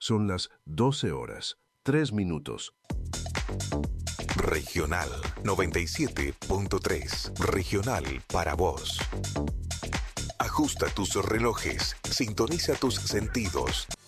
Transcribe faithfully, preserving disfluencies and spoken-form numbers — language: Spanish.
Son las doce horas, tres minutos. Regional noventa y siete punto tres. Regional para vos. Ajusta tus relojes, sintoniza tus sentidos,